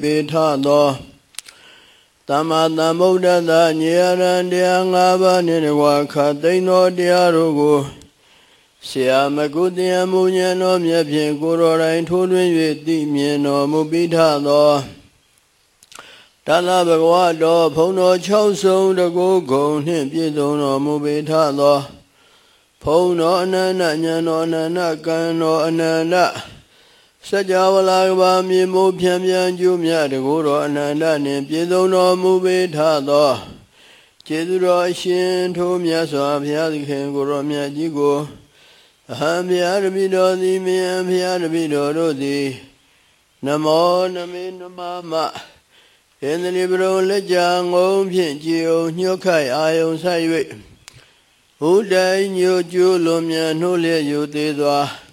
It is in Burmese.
ပေထသောသမ္မာသမ္ဗုဒ္ဓတ္တညေရန်တရား၅ပါးနှင့်တကွခတ်သိမ်းသောတရားတို့ကိုဆရာမကုသယမူဉဏ်တော်မြတ်ဖြင့်ကိုယ်တော်တိုင်ထိုးထွင်း၍သိမြင်တော်မူပိထသောတဏ္ဍဘဂဝါတော်ဘုံတော်၆ဆုံးတကူဂုံနှင့်ပြည့်စုံတော်မူပိထသောဘုံတော်အနန္တဉာဏ်တော်အနန္တကံတော်အနန္တစัจ java လာကဘာမြေမိုးဖြံပြန်ကျူးမြတ်တကူတော်အနန္တနှင့်ပြည့်စုံတော်မူပိထသောကျေးဇူးတော်အရှင်ထိုမြတ်စွာဘုရားသခင်ကိုရောမြတ်ကြီးကိုအဟံဘုရားတပိတော်သည်မြင်ဘုရားတပိတော်တို့သည်နမောနမေနမမဣန္ဒြေပရုံလက်ကြငုံဖြင့်ကြည်အောင်ညှို့ခိုက်အာယုံဆိုင်၍ဘုဒ္ဓညို့ကျိုးလွန်မြန်နှိုးလျက်ယူသေးစွာ